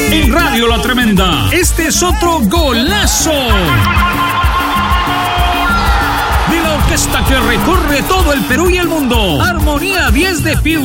En Radio La Tremenda, este es otro golazo de la orquesta que recorre todo el Perú y el mundo. Armonía 10 de Piura.